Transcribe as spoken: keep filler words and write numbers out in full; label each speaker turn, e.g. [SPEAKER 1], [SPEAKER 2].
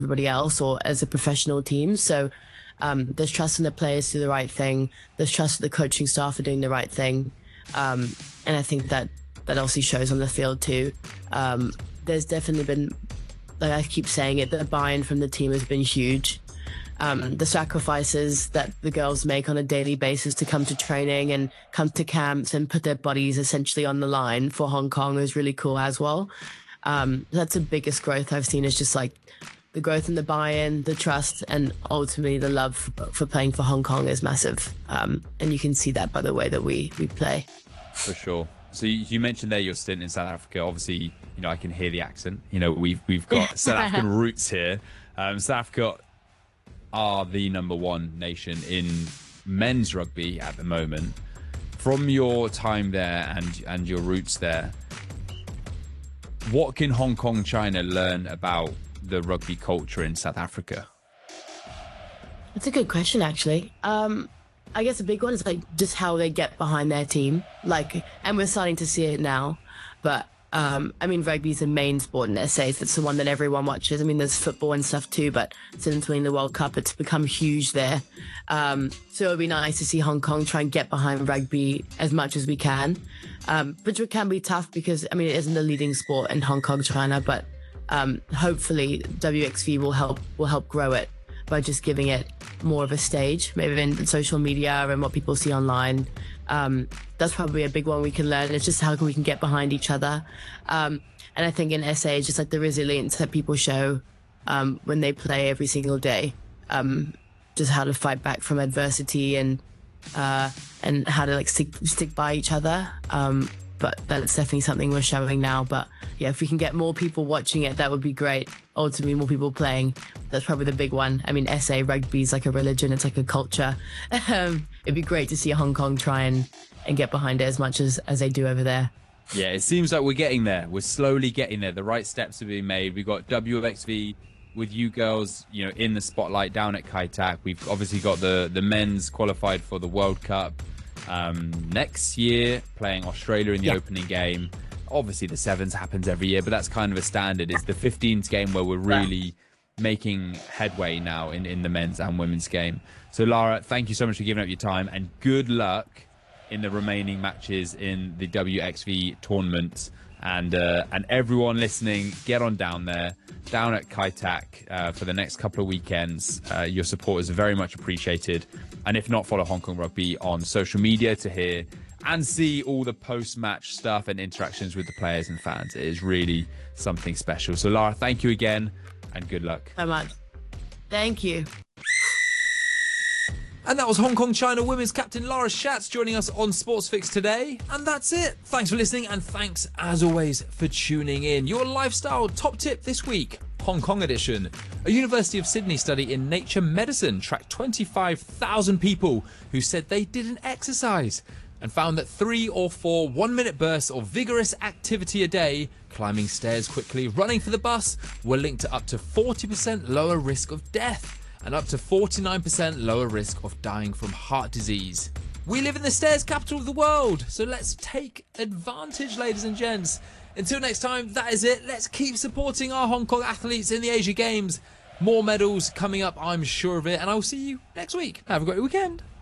[SPEAKER 1] everybody else or as a professional team. So um, there's trust in the players to do the right thing. There's trust in the coaching staff for doing the right thing. Um, and I think that that also shows on the field too. Um, there's definitely been, like I keep saying it, the buy-in from the team has been huge. Um, the sacrifices that the girls make on a daily basis to come to training and come to camps and put their bodies essentially on the line for Hong Kong is really cool as well. Um, that's the biggest growth I've seen, is just like the growth in the buy-in, the trust, and ultimately the love for playing for Hong Kong is massive. Um, and you can see that by the way that we, we play.
[SPEAKER 2] For sure. So you, you mentioned there your stint in South Africa. Obviously, you know, I can hear the accent. You know, we've, we've got South African roots here. Um, South Africa are the number one nation in men's rugby at the moment. From your time there and and your roots there, what can Hong Kong China learn about the rugby culture in South Africa?
[SPEAKER 1] That's a good question, actually. Um, I guess a big one is like just how they get behind their team. Like, and we're starting to see it now, but Um, I mean, rugby is the main sport in S A. It's the one that everyone watches. I mean, there's football and stuff too, but since winning the World Cup, it's become huge there. Um, so it would be nice to see Hong Kong try and get behind rugby as much as we can, um, which can be tough because, I mean, it isn't the leading sport in Hong Kong, China, but um, hopefully W X V will help will help grow it by just giving it more of a stage, maybe in social media and what people see online. Um, that's probably a big one we can learn. It's just how we can get behind each other. Um, and I think in S A, just like the resilience that people show um, when they play every single day, um, just how to fight back from adversity and uh, and how to like stick stick by each other. Um, but that's definitely something we're showing now. But yeah, if we can get more people watching it, that would be great. Ultimately, more people playing. That's probably the big one. I mean, S A rugby is like a religion. It's like a culture. Um, it'd be great to see Hong Kong try and, and get behind it as much as, as they do over there.
[SPEAKER 2] Yeah, it seems like we're getting there. We're slowly getting there. The right steps are being made. We've got W X V with you girls, you know, in the spotlight down at Kai Tak. We've obviously got the, the men's qualified for the World Cup um, next year, playing Australia in the
[SPEAKER 1] yeah.
[SPEAKER 2] opening game. Obviously, the sevens happens every year, but that's kind of a standard. It's the fifteenth game where we're really making headway now in, in the men's and women's game. So, Lara, thank you so much for giving up your time, and good luck in the remaining matches in the W X V tournament. And uh, and everyone listening, get on down there, down at Kai Tak uh, for the next couple of weekends. Uh, your support is very much appreciated. And if not, follow Hong Kong Rugby on social media to hear and see all the post-match stuff and interactions with the players and fans. It is really something special. So, Lara, thank you again, and good luck.
[SPEAKER 1] So much. Thank you.
[SPEAKER 3] And that was Hong Kong China women's captain Lara Schatz joining us on Sportsfix today. And that's it. Thanks for listening, and thanks, as always, for tuning in. Your lifestyle top tip this week, Hong Kong edition. A University of Sydney study in Nature Medicine tracked twenty-five thousand people who said they didn't exercise, and found that three or four one-minute bursts of vigorous activity a day, climbing stairs quickly, running for the bus, were linked to up to forty percent lower risk of death and up to forty-nine percent lower risk of dying from heart disease. We live in the stairs capital of the world, so let's take advantage, ladies and gents. Until next time, that is it. Let's keep supporting our Hong Kong athletes in the Asia Games. More medals coming up, I'm sure of it, and I'll see you next week. Have a great weekend.